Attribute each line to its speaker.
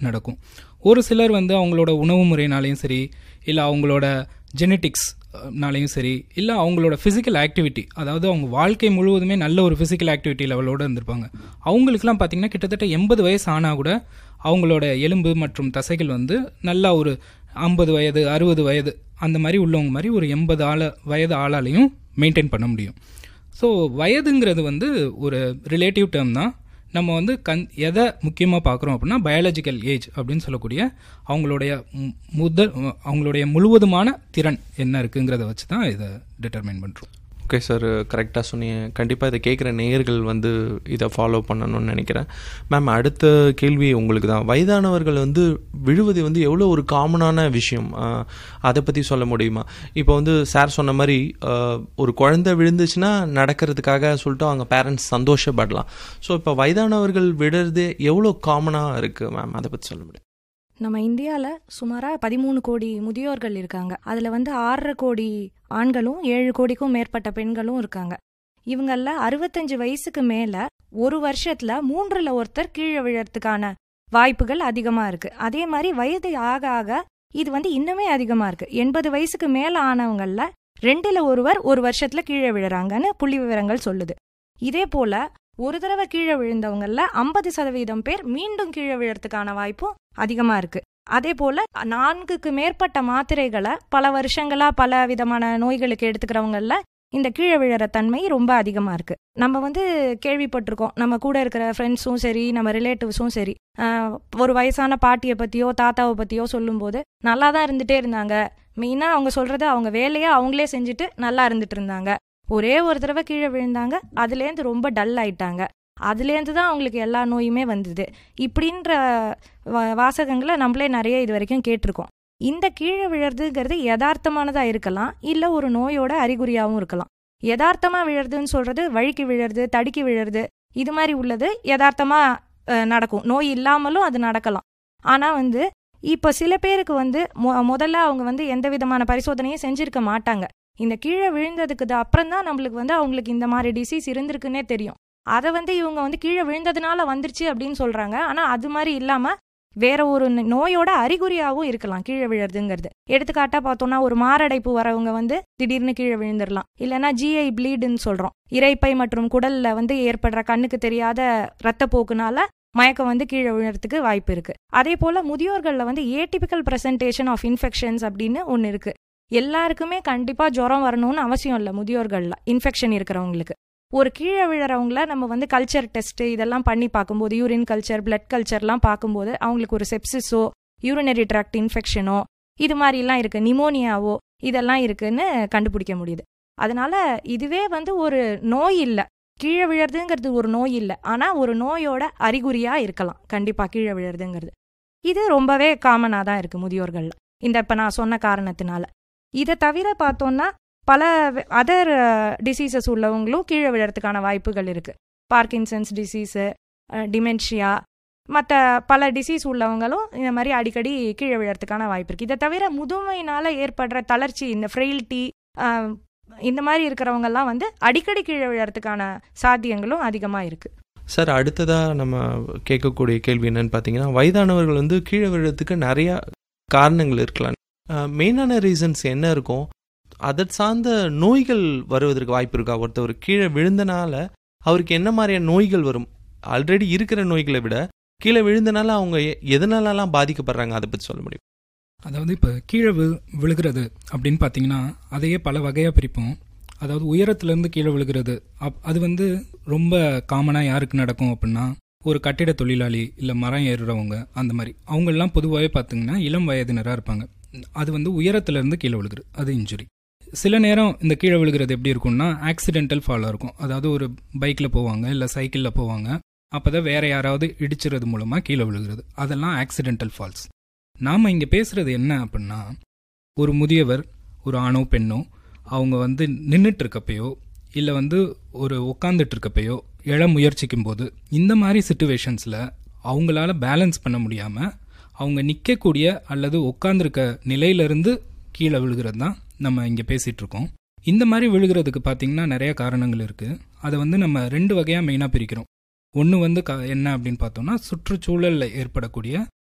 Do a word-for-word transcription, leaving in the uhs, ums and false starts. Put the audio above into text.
Speaker 1: நடக்கும். ஒரு சிலர் வந்து அவங்களோட உணவு முறையினாலையும் சரி, இல்லை அவங்களோட ஜெனட்டிக்ஸ்னாலையும் சரி, இல்லை அவங்களோட ஃபிசிக்கல் ஆக்டிவிட்டி, அதாவது அவங்க வாழ்க்கை முழுவதுமே நல்ல ஒரு ஃபிசிக்கல் ஆக்டிவிட்டி லெவலோடு இருந்திருப்பாங்க. அவங்களுக்குலாம் பார்த்திங்கன்னா கிட்டத்தட்ட எண்பது வயசு ஆனால் கூட அவங்களோட எலும்பு மற்றும் தசைகள் வந்து நல்லா ஒரு ஐம்பது வயது அறுபது வயது அந்த மாதிரி உள்ளவங்க மாதிரி ஒரு எண்பது ஆள வயது ஆளாலையும் மெயின்டைன் பண்ண முடியும். ஸோ வயதுங்கிறது வந்து ஒரு ரிலேட்டிவ் டேர்ம் தான். நம்ம வந்து கண் எதை முக்கியமாக பார்க்குறோம் அப்படின்னா பயாலஜிக்கல் ஏஜ் அப்படின்னு சொல்லக்கூடிய அவங்களுடைய முதல் அவங்களுடைய முழுவதுமான திறன் என்ன இருக்குங்கிறத வச்சு தான் இதை டிட்டர்மைன் பண்ணுறோம்.
Speaker 2: ஓகே சார், கரெக்டாக சொன்னீங்க. கண்டிப்பாக இதை கேட்குற நேயர்கள் வந்து இதை ஃபாலோ பண்ணணும்னு நினைக்கிறேன். மேம், அடுத்த கேள்வி உங்களுக்கு தான். வயதானவர்கள் வந்து விழுவது வந்து எவ்வளோ ஒரு காமனான விஷயம், அதை பற்றி சொல்ல முடியுமா? இப்போ வந்து சார் சொன்ன மாதிரி ஒரு குழந்தை விழுந்துச்சுன்னா நடக்கிறதுக்காக சொல்லிட்டு அவங்க பேரண்ட்ஸ் சந்தோஷப்படலாம். ஸோ இப்போ வயதானவர்கள் விழுறது எவ்வளோ காமனாக இருக்குது மேம், அதை பற்றி சொல்ல முடியும்?
Speaker 3: நம்ம இந்தியாவில் சுமாராக பதிமூணு கோடி முதியோர்கள் இருக்காங்க. அதில் வந்து ஆறரை கோடி ஆண்களும் ஏழு கோடிக்கும் மேற்பட்ட பெண்களும் இருக்காங்க. இவங்களில் அறுபத்தஞ்சு வயசுக்கு மேலே ஒரு வருஷத்தில் மூன்றில் ஒருத்தர் கீழே விழறதுக்கான வாய்ப்புகள் அதிகமாக இருக்குது. அதே மாதிரி வயது ஆக ஆக இது வந்து இன்னுமே அதிகமாக இருக்குது. எண்பது வயசுக்கு மேலே ஆனவங்களில் ரெண்டில் ஒருவர் ஒரு வருஷத்தில் கீழே விழுறாங்கன்னு புள்ளி விவரங்கள் சொல்லுது. இதே போல் ஒரு தடவை கீழே விழுந்தவங்கள ஐம்பது சதவீதம் பேர் மீண்டும் கீழே விழறதுக்கான வாய்ப்பும் அதிகமாக இருக்குது. அதே போல் நான்குக்கு மேற்பட்ட மாத்திரைகளை பல வருஷங்களா பல விதமான நோய்களுக்கு எடுத்துக்கிறவங்கள இந்த கீழே விழற தன்மை ரொம்ப அதிகமாக இருக்குது. நம்ம வந்து கேள்விப்பட்டிருக்கோம், நம்ம கூட இருக்கிற ஃப்ரெண்ட்ஸும் சரி, நம்ம ரிலேட்டிவ்ஸும் சரி, ஒரு வயசான பாட்டியை பற்றியோ தாத்தாவை பற்றியோ சொல்லும்போது நல்லா தான் இருந்துகிட்டே இருந்தாங்க. மெயினாக அவங்க சொல்கிறது அவங்க வேலையை அவங்களே செஞ்சுட்டு நல்லா இருந்துட்டு இருந்தாங்க. ஒரே ஒரு தடவை கீழே விழுந்தாங்க, அதுலேருந்து ரொம்ப டல் ஆயிட்டாங்க, அதுலேருந்து தான் அவங்களுக்கு எல்லா நோயுமே வந்தது. இப்படின்ற வாசகங்களை நம்மளே நிறைய இது வரைக்கும் கேட்டிருக்கோம். இந்த கீழே விழறதுங்கிறது யதார்த்தமானதாக இருக்கலாம், இல்லை ஒரு நோயோட அறிகுறியாகவும் இருக்கலாம். யதார்த்தமாக விழறதுன்னு சொல்கிறது வழுக்கி விழறது, தடுக்கி விழறது, இது மாதிரி உள்ளது யதார்த்தமாக நடக்கும். நோய் இல்லாமலும் அது நடக்கலாம். ஆனால் வந்து இப்போ சில பேருக்கு வந்து மொ முதல்ல அவங்க வந்து எந்த விதமான பரிசோதனையும் செஞ்சுருக்க மாட்டாங்க. இந்த கீழே விழுந்ததுக்கு அப்புறம் தான் நம்மளுக்கு வந்து அவங்களுக்கு இந்த மாதிரி டிசீஸ் இருந்திருக்குன்னே தெரியும். அதை வந்து இவங்க வந்து கீழே விழுந்ததுனால வந்துருச்சு அப்படின்னு சொல்கிறாங்க. ஆனால் அது மாதிரி இல்லாமல் வேற ஒரு நோயோட அறிகுறியாகவும் இருக்கலாம் கீழே விழுறதுங்கிறது. எடுத்துக்காட்டாக பார்த்தோம்னா ஒரு மாரடைப்பு வரவங்க வந்து திடீர்னு கீழே விழுந்துடலாம். இல்லைன்னா ஜிஐ ப்ளீடுன்னு சொல்கிறோம், இரைப்பை மற்றும் குடலில் வந்து ஏற்படுற கண்ணுக்கு தெரியாத ரத்தப்போக்குனால மயக்கம் வந்து கீழே விழுறதுக்கு வாய்ப்பு இருக்குது. அதே போல் முதியோர்களில் வந்து ஏடிபிக்கல் ப்ரெசன்டேஷன் ஆஃப் இன்ஃபெக்ஷன்ஸ் அப்படின்னு ஒன்று இருக்குது. எல்லாருக்குமே கண்டிப்பாக ஜுரம் வரணும்னு அவசியம் இல்லை. முதியோர்களில் இன்ஃபெக்ஷன் இருக்கிறவங்களுக்கு ஒரு கீழே விழுறவங்கள நம்ம வந்து கல்ச்சர் டெஸ்ட்டு இதெல்லாம் பண்ணி பார்க்கும்போது, யூரின் கல்ச்சர், பிளட் கல்ச்சர்லாம் பார்க்கும்போது அவங்களுக்கு ஒரு செப்சிஸோ யூரினரி ட்ராக்ட் இன்ஃபெக்ஷனோ இது மாதிரிலாம் இருக்குது, நிமோனியாவோ இதெல்லாம் இருக்குன்னு கண்டுபிடிக்க முடியுது. அதனால இதுவே வந்து ஒரு நோய் இல்லை, கீழே விழுறதுங்கிறது ஒரு நோய் இல்லை, ஆனால் ஒரு நோயோட அறிகுறியாக இருக்கலாம் கண்டிப்பாக கீழே விழுறதுங்கிறது. இது ரொம்பவே காமனாக தான் இருக்குது முதியோர்களில், இந்த இப்போ நான் சொன்ன காரணத்தினால. இதை தவிர பார்த்தோன்னா பல அதர் டிசீசஸ் உள்ளவங்களும் கீழே விழறதுக்கான வாய்ப்புகள் இருக்குது. பார்க்கின்சன்ஸ் டிசீஸு, டிமென்ஷியா, மற்ற பல டிசீஸ் உள்ளவங்களும் இந்த மாதிரி அடிக்கடி கீழே விழறதுக்கான வாய்ப்பு இருக்குது. இதை தவிர முதுமையினால் ஏற்படுற தளர்ச்சி, இந்த ஃப்ரெயில்ட்டி, இந்த மாதிரி இருக்கிறவங்கெல்லாம் வந்து அடிக்கடி கீழே விழறதுக்கான சாத்தியங்களும் அதிகமாக இருக்குது.
Speaker 2: சார், அடுத்ததாக நம்ம கேட்கக்கூடிய கேள்வி என்னன்னு பார்த்தீங்கன்னா, வயதானவர்கள் வந்து கீழே விழுறதுக்கு நிறையா காரணங்கள் இருக்கலாம். மெயினான ரீசன்ஸ் என்ன இருக்கும்? அதை சார்ந்த நோய்கள் வருவதற்கு வாய்ப்பு இருக்கா? ஒருத்தவர் கீழே விழுந்தனால அவருக்கு என்ன மாதிரியான நோய்கள் வரும்? ஆல்ரெடி இருக்கிற நோய்களை விட கீழே விழுந்தனால அவங்க எதனாலலாம் பாதிக்கப்படுறாங்க, அதை பற்றி சொல்ல முடியும்?
Speaker 1: அதாவது இப்போ கீழே வி விழுகிறது அப்படின்னு பார்த்தீங்கன்னா அதையே பல வகையாக பிரிப்போம். அதாவது உயரத்துலேருந்து கீழே விழுகிறது, அப் அது வந்து ரொம்ப காமனாக யாருக்கு நடக்கும் அப்படின்னா ஒரு கட்டிட தொழிலாளி, இல்லை மரம் ஏறுறவங்க, அந்த மாதிரி அவங்களெலாம் பொதுவாகவே பார்த்திங்கன்னா இளம் வயதினராக இருப்பாங்க. அது வந்து உயரத்துலேருந்து கீழே விழுகிறது, அது இன்ஜுரி. சில நேரம் இந்த கீழே விழுகிறது எப்படி இருக்கும்னா ஆக்சிடென்டல் ஃபாலாக இருக்கும். அதாவது ஒரு பைக்கில் போவாங்க, இல்லை சைக்கிளில் போவாங்க, அப்போ தான் வேறு யாராவது இடிச்சுறது மூலமாக கீழே விழுகிறது, அதெல்லாம் ஆக்சிடென்டல் ஃபால்ஸ். நாம் இங்கே பேசுகிறது என்ன அப்படின்னா, ஒரு முதியவர், ஒரு ஆணோ பெண்ணோ, அவங்க வந்து நின்றுட்டு இருக்கப்பையோ இல்லை வந்து ஒரு உட்காந்துட்டு இருக்கப்பையோ எழ முயற்சிக்கும் போது இந்த மாதிரி சிச்சுவேஷன்ஸில் அவங்களால பேலன்ஸ் பண்ண முடியாமல் அவங்க நிற்கக்கூடிய அல்லது உட்காந்துருக்க நிலையிலிருந்து கீழே விழுகிறது தான் நம்ம இங்கே பேசிகிட்டு இருக்கோம். இந்த மாதிரி விழுகிறதுக்கு பார்த்திங்கன்னா நிறைய காரணங்கள் இருக்குது. அதை வந்து நம்ம ரெண்டு வகையாக மெயினாக பிரிக்கிறோம். ஒன்று வந்து க என்ன அப்படின்னு பார்த்தோம்னா சுற்றுச்சூழலில் ஏற்படக்கூடிய